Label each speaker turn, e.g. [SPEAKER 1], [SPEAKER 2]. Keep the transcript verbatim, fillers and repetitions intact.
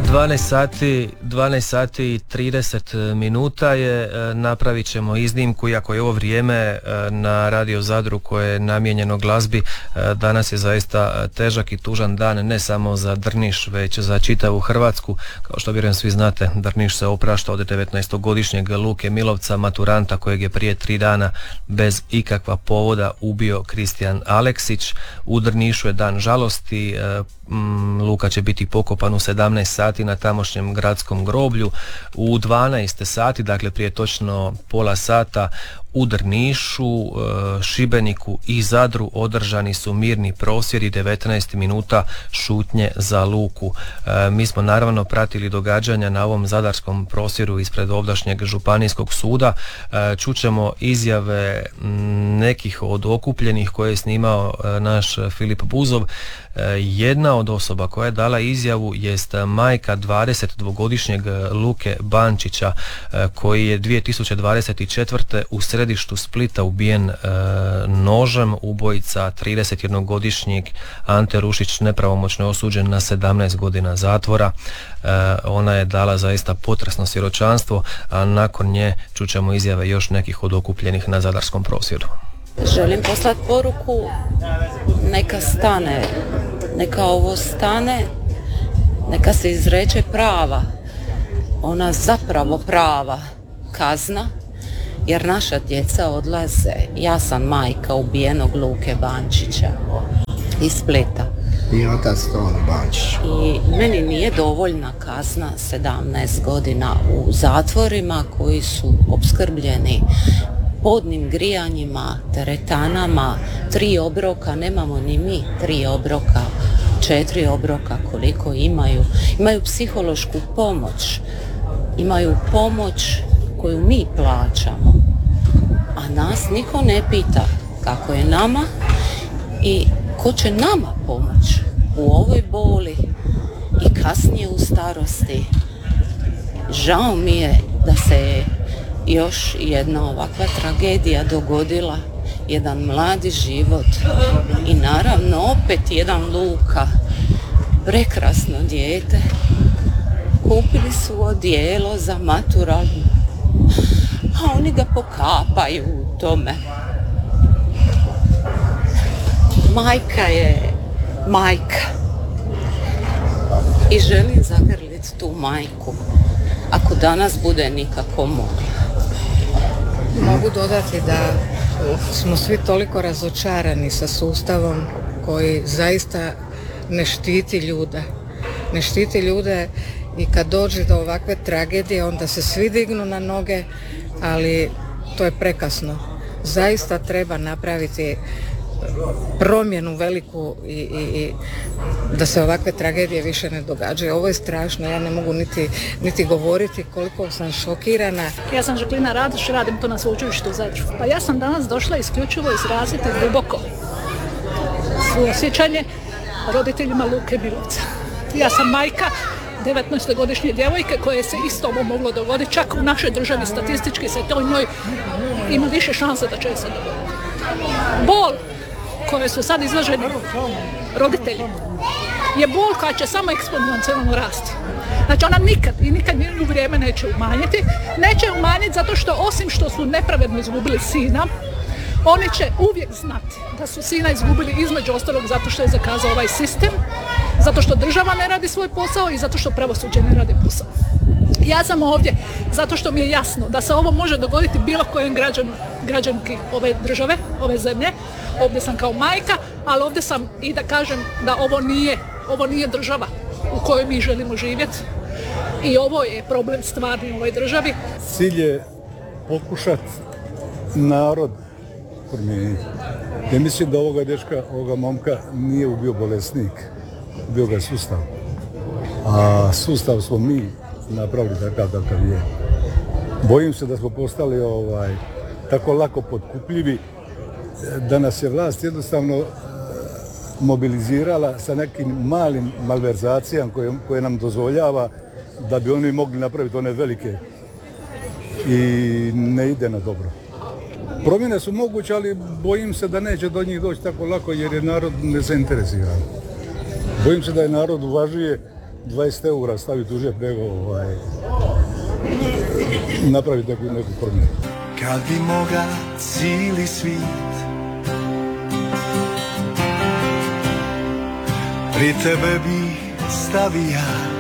[SPEAKER 1] dvanaest sati, dvanaest sati i trideset minuta je, napravit ćemo iznimku, iako je ovo vrijeme na Radio Zadru koje je namijenjeno glazbi. Danas je zaista težak i tužan dan, ne samo za Drniš, već za čitavu Hrvatsku. Kao što vjerujem svi znate, Drniš se oprašta od devetnaestogodišnjeg Luke Milovca, maturanta kojeg je prije tri dana bez ikakva povoda ubio Kristijan Aleksić. U Drnišu je dan žalosti. Luka će biti pokopan u sedamnaest sati na tamošnjem gradskom groblju. U dvanaest sati, dakle prije točno pola sata, u Drnišu, Šibeniku i Zadru održani su mirni prosvjedi, devetnaest minuta šutnje za Luku. Mi smo naravno pratili događanja na ovom zadarskom prosvjedu ispred ovdašnjeg županijskog suda. Čućemo izjave nekih od okupljenih koje je snimao naš Filip Buzov. Jedna od osoba koja je dala izjavu jest majka dvadesetdvogodišnjeg Luke Bančića, koji je dvije tisuće dvadeset četvrte u središtu Splita ubijen e, nožem. Ubojica tridesetjednogodišnjeg Ante Rušić nepravomoćno je osuđen na sedamnaest godina zatvora. E, ona je dala zaista potresno svjedočanstvo, a nakon nje čućemo izjave još nekih od okupljenih na zadarskom prosvjedu.
[SPEAKER 2] Želim poslati poruku, neka stane, neka ovo stane, neka se izreče prava, ona zapravo prava kazna, jer naša djeca odlaze. Ja sam majka ubijenog Luke Bančića iz Splita.
[SPEAKER 3] I otac Ton Bančić.
[SPEAKER 2] I meni nije dovoljna kazna sedamnaest godina u zatvorima koji su opskrbljeni podnim grijanjima, teretanama, tri obroka, nemamo ni mi tri obroka, četiri obroka koliko imaju. Imaju psihološku pomoć, imaju pomoć koju mi plaćamo, a nas niko ne pita kako je nama i ko će nama pomoći u ovoj boli i kasnije u starosti. Žao mi je da se još jedna ovakva tragedija dogodila, jedan mladi život i naravno opet jedan Luka, prekrasno dijete. Kupili su odijelo za maturalnu, a oni ga pokapaju u tome. Majka je majka i želim zagrliti tu majku, ako danas bude nikako mogla.
[SPEAKER 4] Mogu dodati da smo svi toliko razočarani sa sustavom koji zaista ne štiti ljude. Ne štiti ljude i kad dođe do ovakve tragedije onda se svi dignu na noge, ali to je prekasno. Zaista treba napraviti promjenu veliku i, i, i da se ovakve tragedije više ne događaju. Ovo je strašno, ja ne mogu niti, niti govoriti koliko sam šokirana.
[SPEAKER 5] Ja sam Žaklina Radoš, radim to na sveučilištu u Zadru. Pa ja sam danas došla isključivo izraziti duboko svoje osjećanje roditeljima Luke Milovca. Ja sam majka devetnaestogodišnje djevojke koje se isto ovo moglo dogoditi, čak u našoj državi statistički se to njoj ima više šanse da će se dogoditi. Bol koje su sad izloženi roditelji je bol koja će samo eksponencijalno rasti. Znači ona nikad i nikad u vrijeme neće umanjiti. Neće umanjiti zato što osim što su nepravedno izgubili sina, oni će uvijek znati da su sina izgubili između ostalog zato što je zakazao ovaj sistem, zato što država ne radi svoj posao i zato što pravosuđe ne radi posao. Ja sam ovdje zato što mi je jasno da se ovo može dogoditi bilo kojem građanu, građanki ove države, ove zemlje. Ovdje sam kao majka, ali ovdje sam i da kažem da ovo nije, ovo nije država u kojoj mi želimo živjeti i ovo je problem stvarni u ovoj državi.
[SPEAKER 6] Cilj je pokušati narod promijeniti. Ja mislim da ovoga dečka, ovoga momka nije ubio bolesnik, ubio ga sustav. A sustav smo mi napravili takav kakav je. Bojim se da smo postali ovaj, tako lako potkupljivi da nas je vlast jednostavno mobilizirala sa nekim malim malverzacijama koje, koje nam dozvoljava da bi oni mogli napraviti one velike i ne ide na dobro. Promjene su moguće, ali bojim se da neće do njih doći tako lako jer je narod nezainteresiran. Bojim se da je narod uvažuje dvadeset eura staviti u džep nego ovaj, napraviti neku, neku promjenu.
[SPEAKER 7] Kad bi moga cijeli svit pri tebe bi stavija